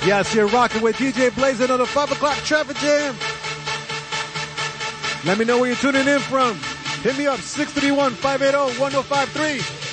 Yes, you're rocking with DJ Blazin on the 5 o'clock traffic jam. Let me know where you're tuning in from. Hit me up, 631-580-1053.